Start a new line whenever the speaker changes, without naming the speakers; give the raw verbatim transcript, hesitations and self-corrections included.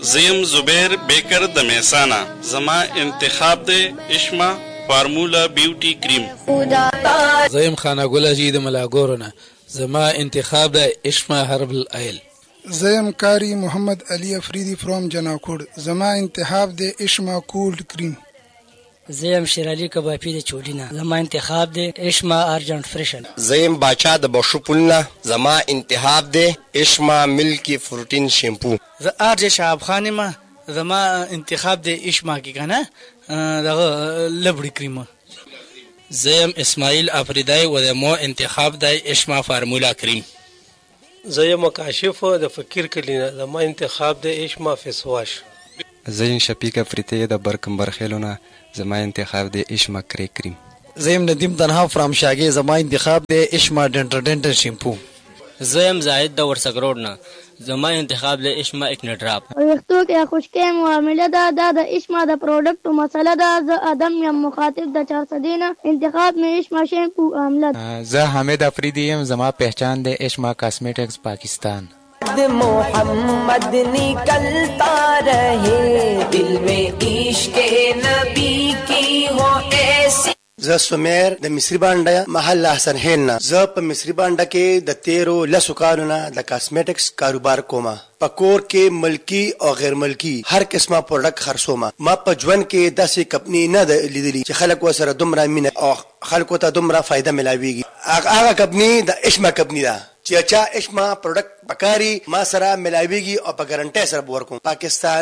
زیم زبیر بیکر د میسانا زما انتخاب د اشما فارمولا بیوټي کریم.
زیم خانه ګل جی د ملاګورونه زما انتخاب د اشما هربل آیل.
زیم کاری محمد علی افریدی فرام جناکوړ زما انتخاب د اشما کولد کریم.
زیم شیرالی کبابی د چولینا زما انتخاب د اشما ارجنٹ فریشن.
زیم باچا د بشوپولنا زما انتخاب د اشما ملکی فروټین شیمپو.
ز ارج شعب خانما زما انتخاب د اشما کی کنه دغه لبړی کریم.
زیم اسماعیل افریدی و د مو انتخاب د اشما فارمولا کریم.
زیم کاشف د فقیر کلینا زما انتخاب د اشما فیس واش.
زین شفیق افریدی د برکمبر خیلونه زما انتخاب د اشما کری کریم.
زیم ندیم تنها فرام شاګه زما انتخاب د اشما ډنټر شیمپو.
زیم زاهد د ورسګروډ نه زما انتخاب د اشما اکنډراپ.
وختو کې خوشکې معامله ده د اشما د پروډکټ مسله ده. ز ادم یم مخاطب د چار صدینه انتخاب می اشما شیمپو عملت.
ز حمید افریدی یم زما پہچان د اشما کاسمیټکس پاکستان.
محمد نکلتا رہے دل میں عشق نبی کی ہو ایسی.
ز سمیر د مصری بانډه محل حسن هیلنا ز په مصری بانډه کې د تیرو لسو کالونه د کاسمیټکس کاروبار کوما. پکور کې ملکی او غیر ملکی هر قسمه پروډکټ خرڅوما. ما په ژوند کې داسې کمپنی نه لیدلی چې خلک وسره دومره مینه او خلکو ته دومره فائدہ ملاويږي. هغه کمپنی د اشما کمپنی ده چې چا اشما پروډکټ پکاري ما سره ملاويږي او په ګارانټي سره ورکوم. پاکستان